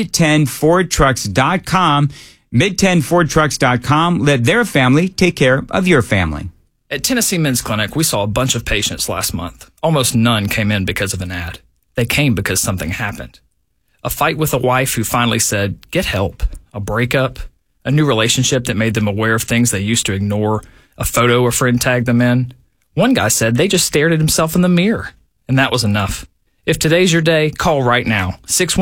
mid10fordtrucks.com. Mid10fordtrucks.com. Let their family take care of your family. At Tennessee Men's Clinic, we saw a bunch of patients last month. Almost none came in because of an ad. They came because something happened. A fight with a wife who finally said, get help. A breakup. A new relationship that made them aware of things they used to ignore. A photo a friend tagged them in. One guy said they just stared at himself in the mirror, and that was enough. If today's your day, call right now,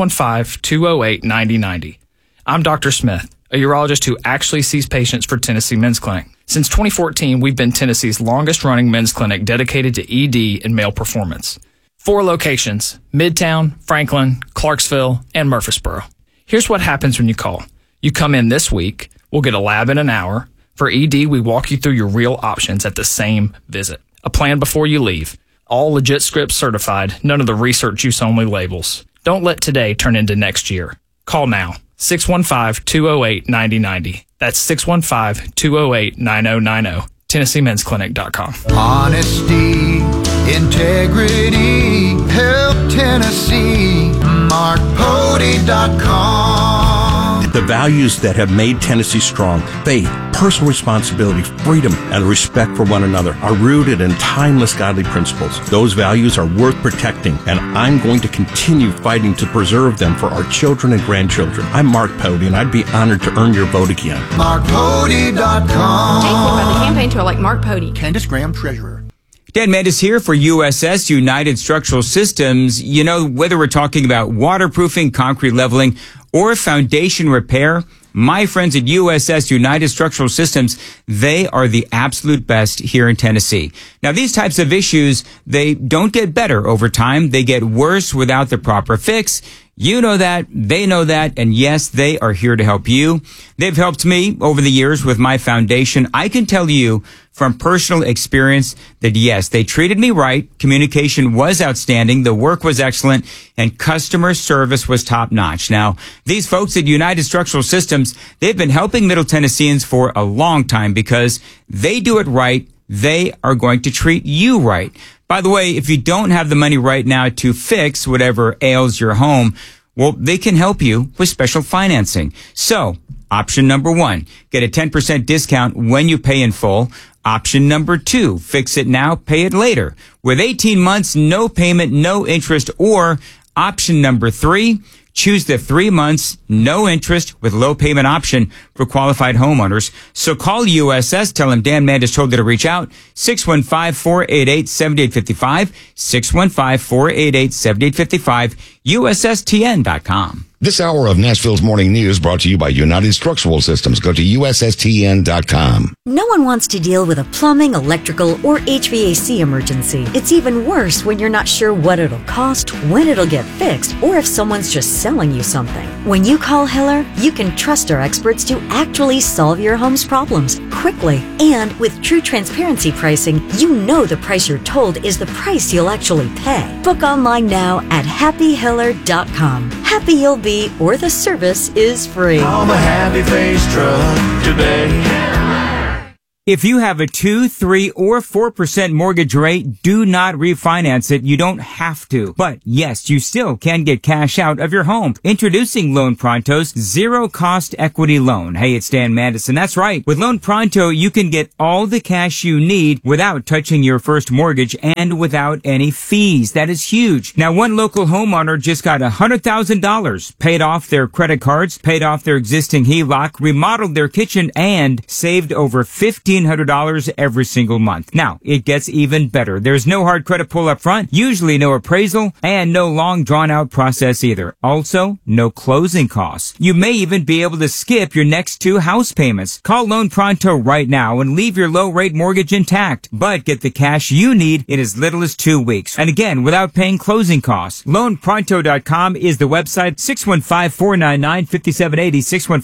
615-208-9090. I'm Dr. Smith, a urologist who actually sees patients for Tennessee Men's Clinic. Since 2014, we've been Tennessee's longest-running men's clinic dedicated to ED and male performance. 4 locations, Midtown, Franklin, Clarksville, and Murfreesboro. Here's what happens when you call. You come in this week, we'll get a lab in an hour. For ED, we walk you through your real options at the same visit. A plan before you leave. All legit scripts certified, none of the research use only labels. Don't let today turn into next year. Call now, 615-208-9090. That's 615-208-9090. TennesseeMen'sClinic.com. Honesty, integrity, help Tennessee, MarkPody.com. The values that have made Tennessee strong, faith, personal responsibility, freedom, and respect for one another are rooted in timeless godly principles. Those values are worth protecting, and I'm going to continue fighting to preserve them for our children and grandchildren. I'm Mark Pody, and I'd be honored to earn your vote again. MarkPody.com. Paid for by the campaign to elect Mark Pody. Candace Graham, Treasurer. Dan Mandis here for USS, United Structural Systems. You know, whether we're talking about waterproofing, concrete leveling, or foundation repair, my friends at USS, United Structural Systems, they are the absolute best here in Tennessee. Now, these types of issues, they don't get better over time. They get worse without the proper fix. You know that, they know that, and yes, they are here to help you. They've helped me over the years with my foundation. I can tell you from personal experience that yes, they treated me right. Communication was outstanding. The work was excellent, and customer service was top notch. Now, these folks at United Structural Systems, they've been helping Middle Tennesseans for a long time because they do it right. They are going to treat you right. By the way, if you don't have the money right now to fix whatever ails your home, well, they can help you with special financing. So, option number 1, get a 10% discount when you pay in full. Option number 2, fix it now, pay it later. With 18 months, no payment, no interest. Or option number 3, choose the 3 months, no interest with low payment option for qualified homeowners. So call USS, tell them Dan Mandis told you to reach out, 615-488-7855, 615-488-7855, USSTN.com. This hour of Nashville's Morning News brought to you by United Structural Systems. Go to USSTN.com. No one wants to deal with a plumbing, electrical, or HVAC emergency. It's even worse when you're not sure what it'll cost, when it'll get fixed, or if someone's just selling you something. When you call Hiller, you can trust our experts to actually solve your home's problems quickly. And with true transparency pricing, you know the price you're told is the price you'll actually pay. Book online now at happyhiller.com. Happy you'll be, or the service is free. Call the Happy Face Truck today. If you have a 2, 3, or 4% mortgage rate, do not refinance it. You don't have to. But yes, you still can get cash out of your home. Introducing Loan Pronto's zero-cost equity loan. Hey, it's Dan Madison. That's right. With Loan Pronto, you can get all the cash you need without touching your first mortgage and without any fees. That is huge. Now, one local homeowner just got $100,000, paid off their credit cards, paid off their existing HELOC, remodeled their kitchen, and saved over $1,500 every single month. Now, it gets even better. There's no hard credit pull up front, usually no appraisal, and no long drawn-out process either. Also, no closing costs. You may even be able to skip your next 2 house payments. Call Loan Pronto right now and leave your low-rate mortgage intact, but get the cash you need in as little as 2 weeks. And again, without paying closing costs. LoanPronto.com is the website. 615-499-5780,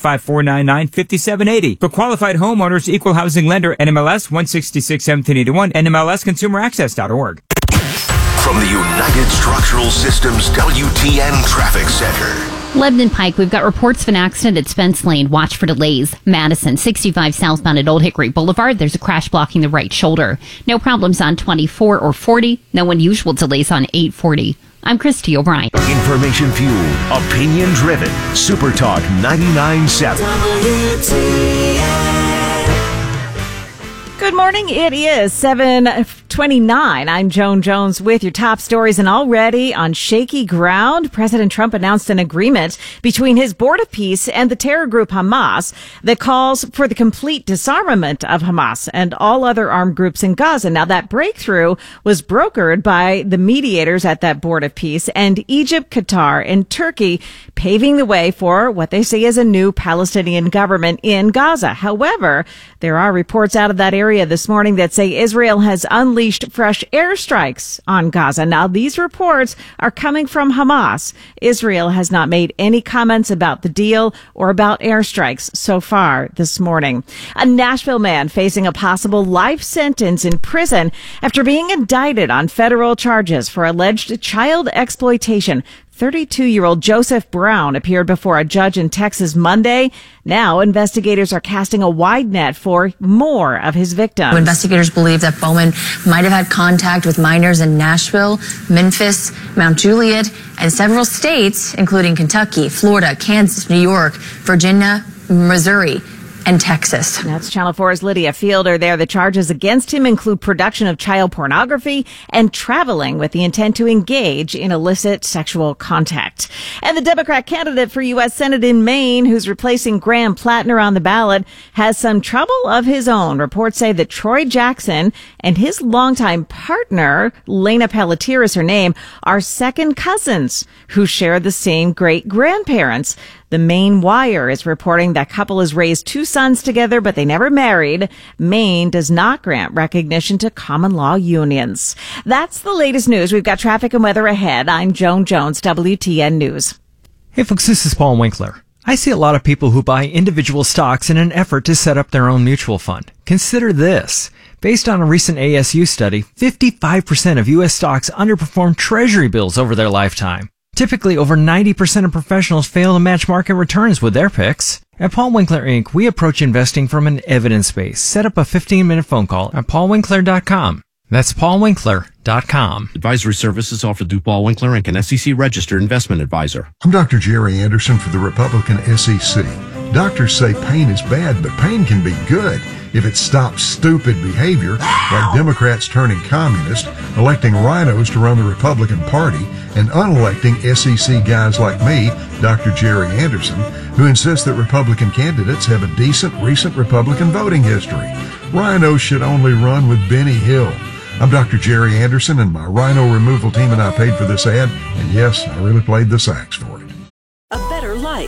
615-499-5780. For qualified homeowners, equal housing lender, NMLS 166-1781, NMLSConsumerAccess.org. From the United Structural Systems WTN Traffic Center. Lebanon Pike, we've got reports of an accident at Spence Lane. Watch for delays. Madison, 65 southbound at Old Hickory Boulevard. There's a crash blocking the right shoulder. No problems on 24 or 40. No unusual delays on 840. I'm Christy O'Brien. Information fueled, opinion driven. Super Talk 99.7. WTN. Good morning. It is 7:29. I'm Joan Jones with your top stories, and already on shaky ground, President Trump announced an agreement between his Board of Peace and the terror group Hamas that calls for the complete disarmament of Hamas and all other armed groups in Gaza. Now, that breakthrough was brokered by the mediators at that Board of Peace and Egypt, Qatar, and Turkey, paving the way for what they say is a new Palestinian government in Gaza. However, there are reports out of that area this morning that say Israel has unleashed fresh airstrikes on Gaza. Now, these reports are coming from Hamas. Israel has not made any comments about the deal or about airstrikes so far this morning. A Nashville man facing a possible life sentence in prison after being indicted on federal charges for alleged child exploitation. 32-year-old Joseph Brown appeared before a judge in Texas Monday. Now, investigators are casting a wide net for more of his victims. Investigators believe that Bowman might have had contact with minors in Nashville, Memphis, Mount Juliet, and several states, including Kentucky, Florida, Kansas, New York, Virginia, Missouri, and Texas. That's Channel 4's Lydia Fielder there. The charges against him include production of child pornography and traveling with the intent to engage in illicit sexual contact. And the Democrat candidate for U.S. Senate in Maine, who's replacing Graham Plattner on the ballot, has some trouble of his own. Reports say that Troy Jackson and his longtime partner, Lena Pelletier is her name, are second cousins who share the same great-grandparents. The Maine Wire is reporting that couple has raised 2 sons together, but they never married. Maine does not grant recognition to common law unions. That's the latest news. We've got traffic and weather ahead. I'm Joan Jones, WTN News. Hey folks, this is Paul Winkler. I see a lot of people who buy individual stocks in an effort to set up their own mutual fund. Consider this. Based on a recent ASU study, 55% of U.S. stocks underperform treasury bills over their lifetime. Typically, over 90% of professionals fail to match market returns with their picks. At Paul Winkler, Inc., we approach investing from an evidence base. Set up a 15-minute phone call at paulwinkler.com. That's paulwinkler.com. Advisory services offered through Paul Winkler Inc., an SEC-registered investment advisor. I'm Dr. Jerry Anderson for the Republican SEC. Doctors say pain is bad, but pain can be good if it stops stupid behavior like Democrats turning communist, electing rhinos to run the Republican Party, and unelecting SEC guys like me, Dr. Jerry Anderson, who insists that Republican candidates have a decent recent Republican voting history. Rhinos should only run with Benny Hill. I'm Dr. Jerry Anderson, and my rhino removal team and I paid for this ad, and yes, I really played the sax for it. A better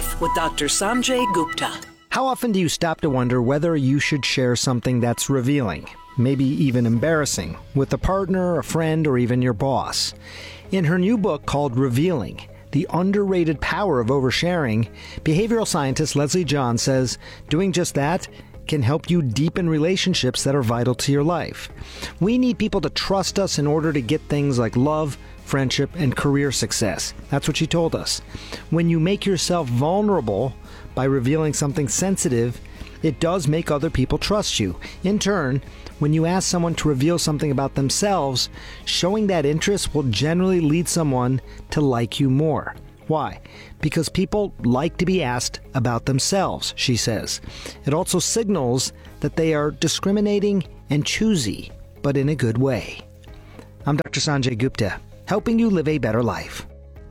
Life with Dr. Sanjay Gupta. How often do you stop to wonder whether you should share something that's revealing, maybe even embarrassing, with a partner, a friend, or even your boss? In her new book called Revealing, The Underrated Power of Oversharing, behavioral scientist Leslie John says doing just that can help you deepen relationships that are vital to your life. We need people to trust us in order to get things like love, friendship, and career success. That's what she told us. When you make yourself vulnerable by revealing something sensitive, it does make other people trust you. In turn, when you ask someone to reveal something about themselves, showing that interest will generally lead someone to like you more. Why? Because people like to be asked about themselves, she says. It also signals that they are discriminating and choosy, but in a good way. I'm Dr. Sanjay Gupta, helping you live a better life.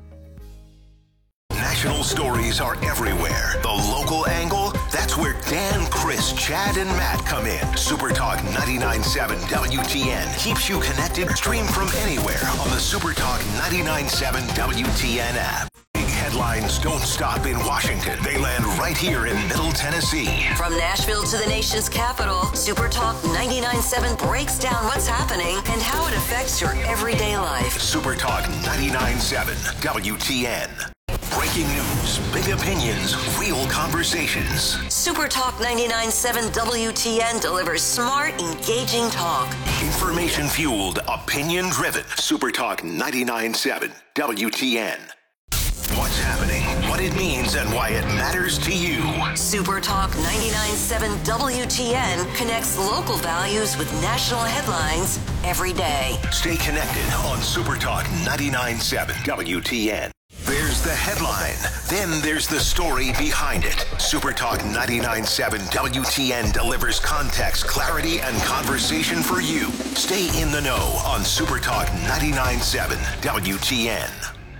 National stories are everywhere. The local angle, that's where Dan, Chris, Chad, and Matt come in. Super Talk 99.7 WTN keeps you connected. Stream from anywhere on the Super Talk 99.7 WTN app. Big headlines don't stop in Washington. They land right here in Middle Tennessee. From Nashville to the nation's capital, Super Talk 99.7 breaks down what's happening and how it affects your everyday life. Super Talk 99.7 WTN. Breaking news, big opinions, real conversations. Super Talk 99.7 WTN delivers smart, engaging talk. Information fueled, opinion driven. Super Talk 99.7 WTN. What's happening, what it means, and why it matters to you. Super Talk 99.7 WTN connects local values with national headlines every day. Stay connected on Super Talk 99.7 WTN. There's the headline, then there's the story behind it. Super Talk 99.7 WTN delivers context, clarity, and conversation for you. Stay in the know on Super Talk 99.7 WTN.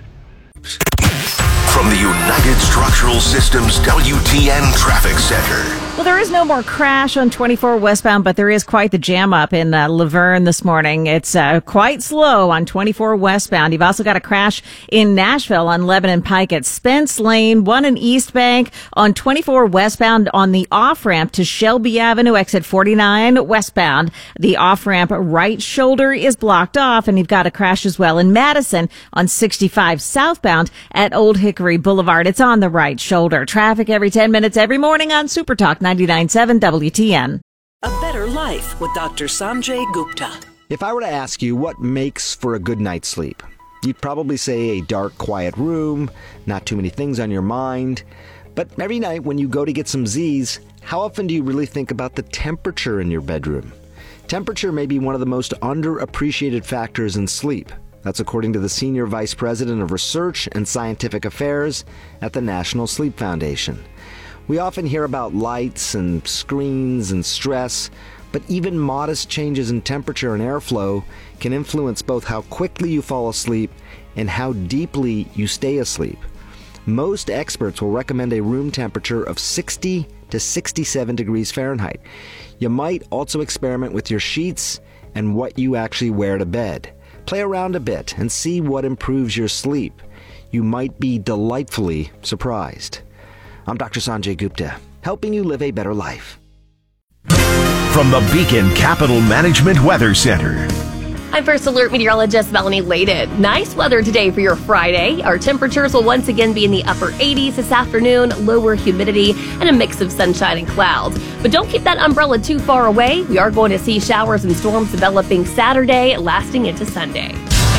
From the United Structural Systems WTN Traffic Center. Well, there is no more crash on 24 westbound, but there is quite the jam up in Laverne this morning. It's quite slow on 24 westbound. You've also got a crash in Nashville on Lebanon Pike at Spence Lane, one in East Bank on 24 westbound on the off-ramp to Shelby Avenue, exit 49 westbound. The off-ramp right shoulder is blocked off, and you've got a crash as well in Madison on 65 southbound at Old Hickory Boulevard. It's on the right shoulder. Traffic every 10 minutes every morning on Super Talk 99.7 WTN. A better life with Dr. Sanjay Gupta. If I were to ask you what makes for a good night's sleep, you'd probably say a dark, quiet room, not too many things on your mind. But every night when you go to get some Z's, how often do you really think about the temperature in your bedroom? Temperature may be one of the most underappreciated factors in sleep. That's according to the Senior Vice President of Research and Scientific Affairs at the National Sleep Foundation. We often hear about lights and screens and stress, but even modest changes in temperature and airflow can influence both how quickly you fall asleep and how deeply you stay asleep. Most experts will recommend a room temperature of 60 to 67 degrees Fahrenheit. You might also experiment with your sheets and what you actually wear to bed. Play around a bit and see what improves your sleep. You might be delightfully surprised. I'm Dr. Sanjay Gupta, helping you live a better life. From the Beacon Capital Management Weather Center. I'm First Alert meteorologist Melanie Layden. Nice weather today for your Friday. Our temperatures will once again be in the upper 80s this afternoon, lower humidity, and a mix of sunshine and clouds. But don't keep that umbrella too far away. We are going to see showers and storms developing Saturday, lasting into Sunday.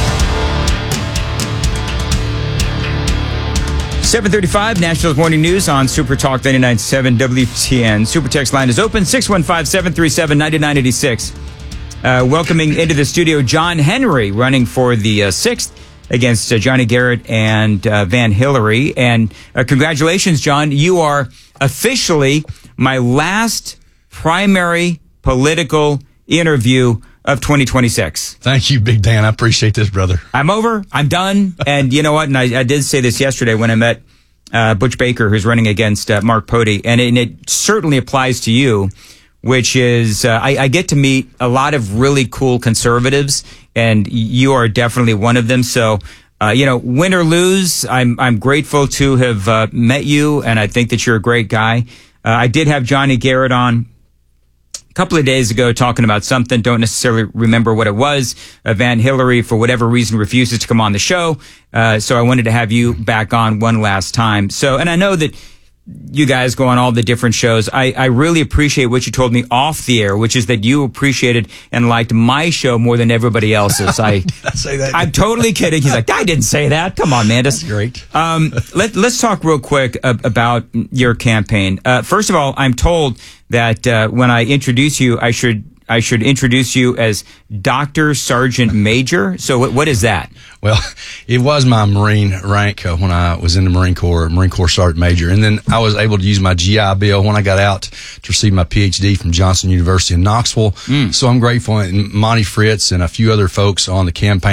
7:35 Nationals Morning News on Super Talk 99.7 WTN. Super text line is open, 615-737-9986. Welcoming into the studio John Henry, running for the 6th against Johnny Garrett and Van Hillary. And congratulations, John. You are officially my last primary political interview of 2026. Thank you, Big Dan. I appreciate this, brother. I'm over. I'm done. And you know what? And I did say this yesterday when I met Butch Baker, who's running against Mark Pody. And it certainly applies to you, which is I get to meet a lot of really cool conservatives, and you are definitely one of them. So win or lose, I'm grateful to have met you, and I think that you're a great guy. I did have Johnny Garrett on a couple of days ago talking about something. Don't necessarily remember what it was. Van Hillary, for whatever reason, refuses to come on the show. So I wanted to have you back on one last time. So, and I know that you guys go on all the different shows. I really appreciate what you told me off the air, which is that you appreciated and liked my show more than everybody else's. I say that. I'm totally kidding. He's like, I didn't say that. Come on, man. That's great. Let's talk real quick about your campaign. First of all, I'm told that when I introduce you, I should introduce you as Dr. Sergeant Major. So what is that? Well, it was my Marine rank when I was in the Marine Corps Sergeant Major. And then I was able to use my GI Bill when I got out to receive my PhD from Johnson University in Knoxville. So I'm grateful. And Monty Fritz and a few other folks on the campaign